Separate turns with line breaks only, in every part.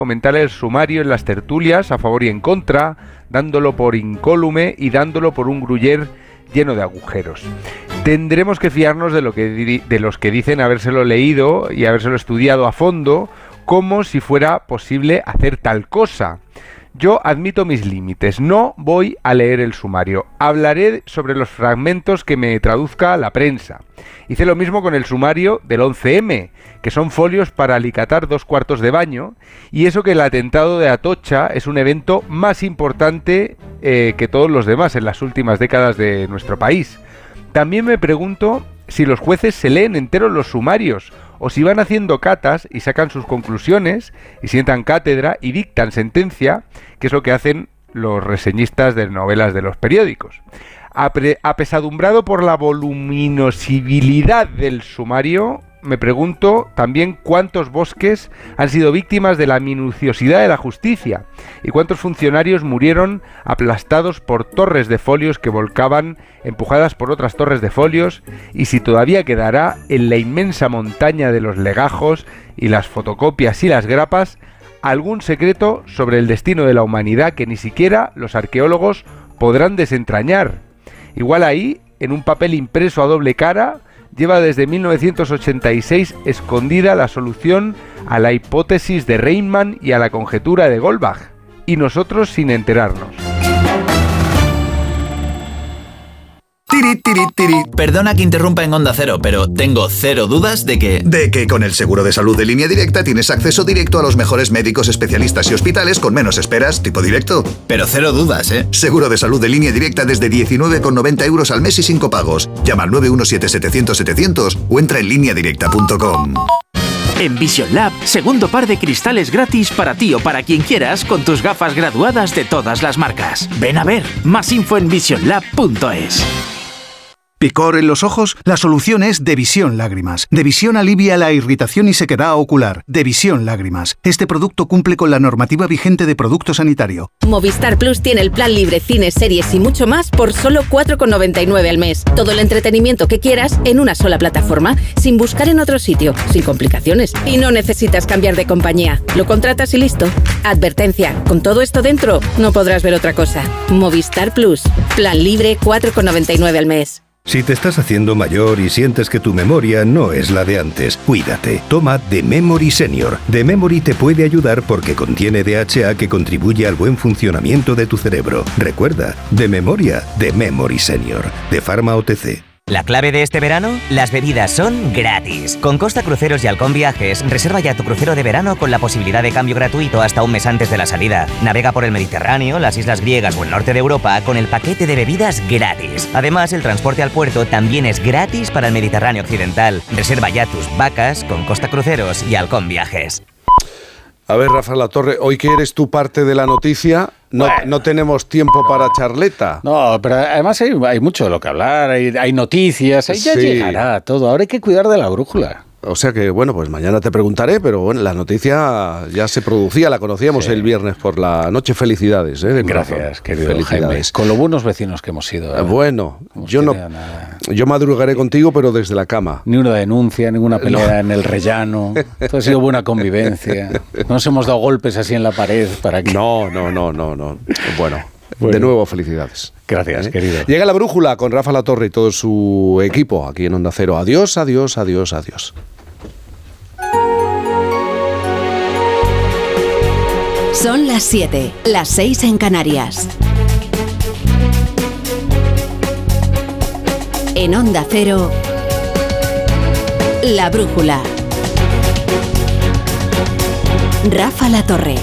comentar el sumario en las tertulias a favor y en contra, dándolo por incólume y dándolo por un gruyer lleno de agujeros. Tendremos que fiarnos de los que dicen habérselo leído y habérselo estudiado a fondo, como si fuera posible hacer tal cosa. Yo admito mis límites, no voy a leer el sumario, hablaré sobre los fragmentos que me traduzca la prensa. Hice lo mismo con el sumario del 11M, que son folios para alicatar 2 cuartos de baño, y eso que el atentado de Atocha es un evento más importante que todos los demás en las últimas décadas de nuestro país. También me pregunto si los jueces se leen enteros los sumarios, o si van haciendo catas y sacan sus conclusiones y sientan cátedra y dictan sentencia, que es lo que hacen los reseñistas de novelas de los periódicos. Apesadumbrado por la voluminosibilidad del sumario, me pregunto también cuántos bosques han sido víctimas de la minuciosidad de la justicia y cuántos funcionarios murieron aplastados por torres de folios que volcaban empujadas por otras torres de folios, y si todavía quedará en la inmensa montaña de los legajos y las fotocopias y las grapas algún secreto sobre el destino de la humanidad que ni siquiera los arqueólogos podrán desentrañar. Igual ahí, en un papel impreso a doble cara, lleva desde 1986 escondida la solución a la hipótesis de Riemann y a la conjetura de Goldbach, y nosotros sin enterarnos.
Tiri, tiri, tiri. Perdona que interrumpa en Onda Cero, pero tengo cero dudas de que con el seguro de salud de Línea Directa tienes acceso directo a los mejores médicos, especialistas y hospitales con menos esperas, tipo directo. Pero cero dudas, ¿eh? Seguro de salud de Línea Directa desde 19,90 € al mes y sin copagos. Llama al 917-700-700 o entra en lineadirecta.com.
En Vision Lab, segundo par de cristales gratis para ti o para quien quieras con tus gafas graduadas de todas las marcas. Ven a ver, más info en visionlab.es.
¿Picor en los ojos? La solución es Devisión Lágrimas. Devisión alivia la irritación y sequedad ocular. Devisión Lágrimas. Este producto cumple con la normativa vigente de producto sanitario.
Movistar Plus tiene el plan libre, cines, series y mucho más por solo 4,99 al mes. Todo el entretenimiento que quieras en una sola plataforma, sin buscar en otro sitio, sin complicaciones. Y no necesitas cambiar de compañía. Lo contratas y listo. Advertencia, con todo esto dentro, no podrás ver otra cosa. Movistar Plus. Plan libre, 4,99 al mes.
Si te estás haciendo mayor y sientes que tu memoria no es la de antes, cuídate. Toma The Memory Senior. The Memory te puede ayudar porque contiene DHA que contribuye al buen funcionamiento de tu cerebro. Recuerda, de memoria, The Memory Senior. De Pharma OTC.
La clave de este verano, las bebidas son gratis. Con Costa Cruceros y Halcón Viajes, reserva ya tu crucero de verano con la posibilidad de cambio gratuito hasta un mes antes de la salida. Navega por el Mediterráneo, las islas griegas o el norte de Europa con el paquete de bebidas gratis. Además, el transporte al puerto también es gratis para el Mediterráneo occidental. Reserva ya tus vacas con Costa Cruceros y Halcón Viajes.
A ver, Rafa Latorre, hoy que eres tú parte de la noticia, no tenemos tiempo para charleta.
No, pero además hay mucho de lo que hablar, hay noticias, ya llegará todo. Ahora hay que cuidar de la brújula.
O sea que, bueno, pues mañana te preguntaré, pero bueno, la noticia ya se producía, la conocíamos el viernes por la noche. Felicidades,
Gracias, querido Jaime. Con lo buenos vecinos que hemos sido.
Bueno, yo madrugaré contigo, pero desde la cama.
Ni una denuncia, ninguna pelea en el rellano. Todo ha sido buena convivencia. No nos hemos dado golpes así en la pared para que...
No. Bueno. De nuevo, felicidades.
Gracias, querido.
Llega La Brújula con Rafa Latorre y todo su equipo aquí en Onda Cero. Adiós, adiós, adiós, adiós.
Son las 7, las 6 en Canarias. En Onda Cero, La Brújula. Rafa Latorre.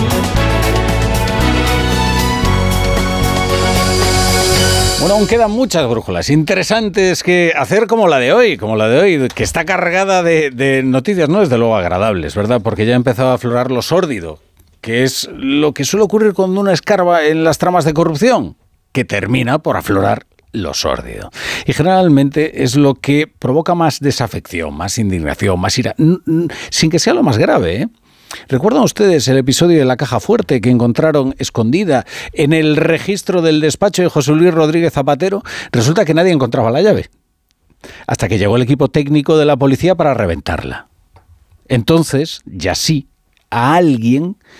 Bueno, aún quedan muchas brújulas interesantes que hacer como la de hoy, que está cargada de noticias, no desde luego agradables, ¿verdad? Porque ya ha empezado a aflorar lo sórdido, que es lo que suele ocurrir cuando uno escarba en las tramas de corrupción, que termina por aflorar lo sórdido. Y generalmente es lo que provoca más desafección, más indignación, más ira, sin que sea lo más grave, ¿eh? ¿Recuerdan ustedes el episodio de la caja fuerte que encontraron escondida en el registro del despacho de José Luis Rodríguez Zapatero? Resulta que nadie encontraba la llave, hasta que llegó el equipo técnico de la policía para reventarla. Entonces, ya sí, a alguien